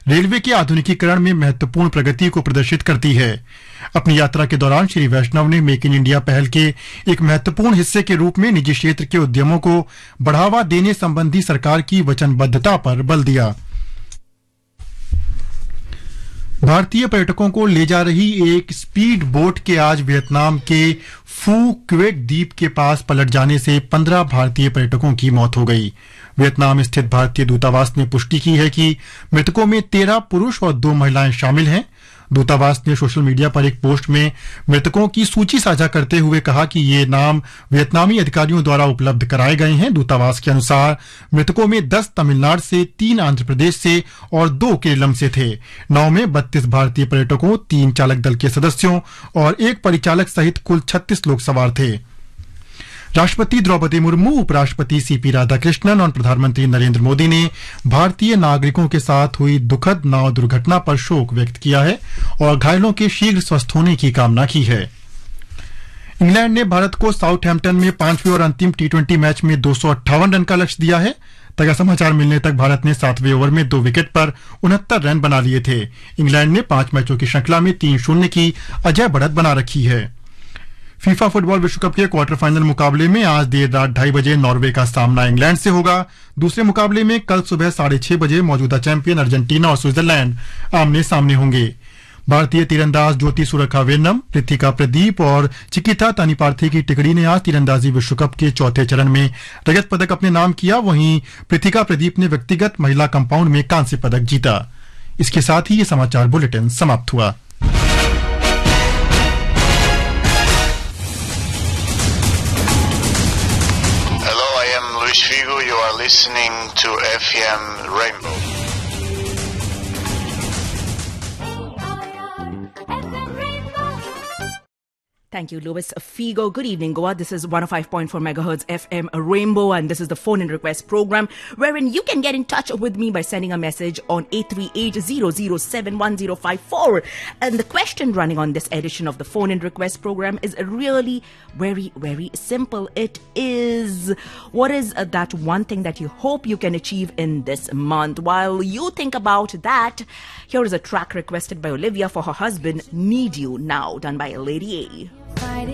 Railway के आधुनिकीकरण में महत्वपूर्ण प्रगति को प्रदर्शित करती है। अपनी यात्रा के दौरान श्री वैष्णव ने मेक इन इंडिया पहल के एक महत्वपूर्ण हिस्से के रूप में निजी क्षेत्र के उद्यमों को बढ़ावा देने संबंधी सरकार की वचनबद्धता पर बल दिया। भारतीय पर्यटकों को ले जा रही एक स्पीड बोट के आज वियतनाम के फू क्वेट द्वीप के पास पलट जाने से 15 भारतीय पर्यटकों की मौत हो गई। वियतनाम स्थित भारतीय दूतावास ने पुष्टि की है कि मृतकों में 13 पुरुष और 2 महिलाएं शामिल हैं। दूतावास ने सोशल मीडिया पर एक पोस्ट में मृतकों की सूची साझा करते हुए कहा कि ये नाम वियतनामी अधिकारियों द्वारा उपलब्ध कराए गए हैं। दूतावास के अनुसार मृतकों में 10 तमिलनाडु से, 3 आंध्र प्रदेश से और 2 केरलम से थे। नाव में 32 भारतीय पर्यटकों, 3 चालक दल के सदस्यों और 1 परिचालक सहित कुल 36 लोग सवार थे। राष्ट्रपति द्रौपदी मुर्मू, उपराष्ट्रपति सीपी राधाकृष्णन और प्रधानमंत्री नरेंद्र मोदी ने भारतीय नागरिकों के साथ हुई दुखद नाव दुर्घटना पर शोक व्यक्त किया है और घायलों के शीघ्र स्वस्थ होने की कामना की है। इंग्लैंड ने भारत को साउथहैम्पटन में 5वें और अंतिम T20 मैच में 258 रन का लक्ष्य दिया है। ताजा समाचार मिलने तक भारत ने 7वें ओवर में 2 विकेट पर 69 रन बना लिए थे। इंग्लैंड ने 5 मैचों की श्रृंखला में 3-0 की अजय बढ़त बना रखी है। फीफा फुटबॉल विश्व कप के क्वार्टर फाइनल मुकाबले में आज देर रात 2:30 बजे नॉर्वे का सामना इंग्लैंड से होगा। दूसरे मुकाबले में कल सुबह 6:30 बजे मौजूदा चैंपियन अर्जेंटीना और स्विट्जरलैंड आमने सामने होंगे। भारतीय तीरंदाज ज्योति सुरेखा वेन्नम, पृथ्विका प्रदीप और चिकिता तानीपार्थी की टिकड़ी ने आज तीरंदाजी विश्व कप के चौथे चरण में रजत पदक अपने नाम किया। वहीं पृथ्विका प्रदीप ने व्यक्तिगत महिला कंपाउंड में कांस्य पदक जीता। इसके साथ ही ये समाचार बुलेटिन समाप्त हुआ। You are listening to FM Rainbow. Thank you, Louis Figo. Good evening, Goa. This is 105.4 megahertz FM Rainbow, and this is the phone in request program, wherein you can get in touch with me by sending a message on 838-007-1054. And the question running on this edition of the phone in request program is really very, very simple. It is, what is that one thing that you hope you can achieve in this month? While you think about that, here is a track requested by Olivia for her husband, Need You Now, done by Lady A.